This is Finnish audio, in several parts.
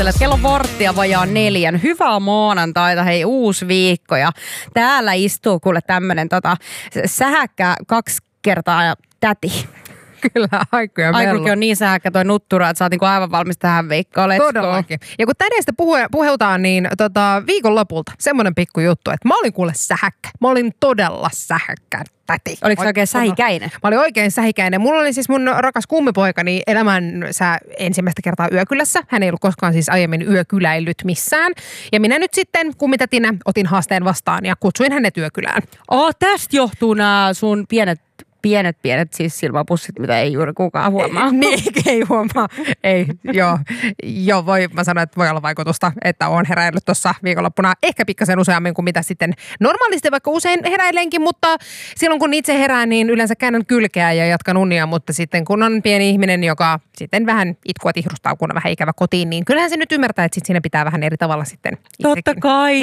Ajattelet, kello on varttia vajaan 4. Hyvää maanantaita, hei, uusi viikko. Ja täällä istuu kuule tämmönen sähäkkä 2 kertaa täti. Kyllä, Aikku ja Mellu. Aikukin on niin sähäkkä toi nuttura, että sä oot niinku aivan valmis tähän viikkoon. Todellakin. Ja kun tädeistä puheutaan, niin viikonlopulta semmoinen pikku juttu, että mä olin kuule sähäkkä. Mä olin todella sähäkkä täti. Oliko se oikein sähikäinen? Mä olin oikein sähikäinen. Mulla oli siis mun rakas kummipoikani elämänsä ensimmäistä kertaa yökylässä. Hän ei ollut koskaan siis aiemmin yökyläillyt missään. Ja minä nyt sitten kummitätinä otin haasteen vastaan ja kutsuin hänet yökylään. Tästä johtuu nämä sun pienet siis silmäpussit, mitä ei juuri kukaan huomaa. Niin, ei huomaa. Ei, joo, mä sanoin, että voi olla vaikutusta, että olen heräillyt tuossa viikonloppuna ehkä pikkasen useammin kuin mitä sitten normaalisti, vaikka usein heräilenkin, mutta silloin kun itse herään, niin yleensä käännän kylkeä ja jatkan unia, mutta sitten kun on pieni ihminen, joka sitten vähän itkua tihrustaa, kun on vähän ikävä kotiin, niin kyllähän se nyt ymmärtää, että sitten siinä pitää vähän eri tavalla sitten Totta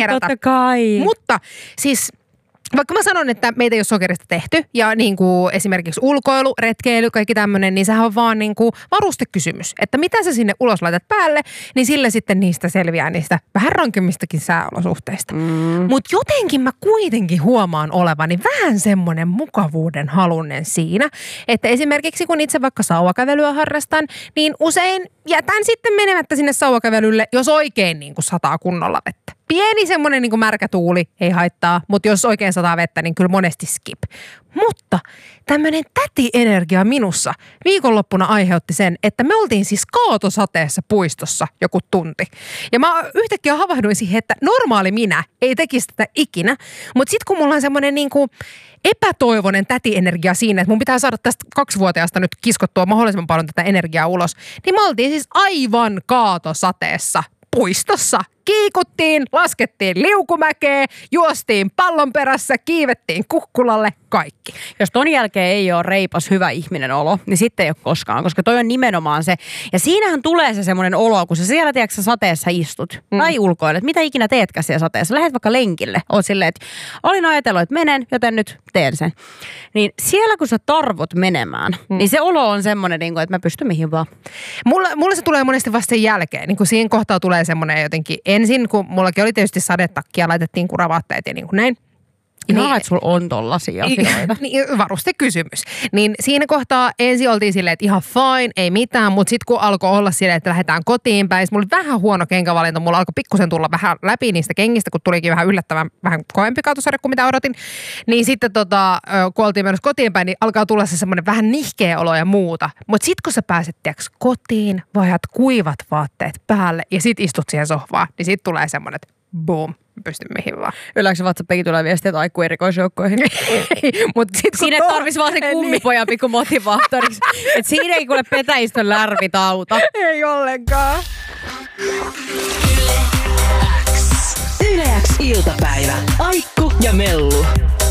kai. Mutta siis vaikka mä sanon, että meitä ei ole sokerista tehty ja niin kuin esimerkiksi ulkoilu, retkeily, kaikki tämmöinen, niin sehän on vaan niin kuin varustekysymys. Että mitä sä sinne ulos laitat päälle, niin sillä sitten niistä selviää niistä vähän rankemmistakin sääolosuhteista. Mutta jotenkin mä kuitenkin huomaan olevani vähän semmoinen mukavuuden halunen siinä, että esimerkiksi kun itse vaikka sauvakävelyä harrastan, niin usein jätän sitten menemättä sinne sauvakävelylle, jos oikein niin kuin sataa kunnolla vettä. Pieni semmoinen niin kuin märkä tuuli ei haittaa, mutta jos oikein sataa vettä, niin kyllä monesti skip. Mutta tämmöinen täti-energia minussa viikonloppuna aiheutti sen, että me oltiin siis kaatosateessa puistossa joku tunti. Ja mä yhtäkkiä havahduin siihen, että normaali minä ei tekisi tätä ikinä, mutta sitten kun mulla on semmoinen niin kuin epätoivoinen täti-energia siinä, että mun pitää saada tästä 2-vuotiaasta nyt kiskottua mahdollisimman paljon tätä energiaa ulos, niin me oltiin siis aivan kaatosateessa puistossa. Kiikuttiin, laskettiin liukumäkeä, juostiin pallon perässä, kiivettiin kukkulalle, kaikki. Jos ton jälkeen ei ole reipas hyvä ihminen olo, niin sitten ei ole koskaan, koska toi on nimenomaan se. Ja siinähän tulee se semmoinen olo, kun sä siellä tiedätkö, sateessa istut tai ulkoilet. Mitä ikinä teetkään siellä sateessa? Lähet vaikka lenkille. Oot silleen, että olin ajatellut, että menen, joten nyt teen sen. Niin siellä kun sä tarvot menemään, niin se olo on semmoinen, että mä pystyn mihin vaan. Mulla se tulee monesti vasta sen jälkeen. Niin kun siinä kohtaa tulee semmoinen jotenkin ensin, kun mullakin oli tietysti sadetakkia, laitettiin kuravaatteet ja niin kuin näin. Ihanaa, että sulla on tollasia asioita. Varustekysymys. Niin siinä kohtaa ensin oltiin silleen, että ihan fine, ei mitään, mutta sitten kun alkoi olla silleen, että lähdetään kotiin päin, mulla oli vähän huono kenkävalinta, mulla alkoi pikkusen tulla vähän läpi niistä kengistä, kun tulikin vähän yllättävän vähän kovempi kaatosarja kuin mitä odotin. Niin sitten kun oltiin menossa kotiin päin, niin alkaa tulla se semmoinen vähän nihkeä olo ja muuta. Mutta sitten kun sä pääset kotiin, vaihdat kuivat vaatteet päälle ja sit istut siihen sohvaan, niin sitten tulee semmoinen, että boom. Pysty mihin vaan. Yleensä WhatsAppikin tulee viestiä, että aikku erikoisjoukkoihin. Siinä tarvitsisi vaan sen kummipojan pikku motivaattoriksi. Että siinä ei kuule petäistön lärvit auta. Ei ollenkaan. Yle X iltapäivä. Aikku ja Mellu.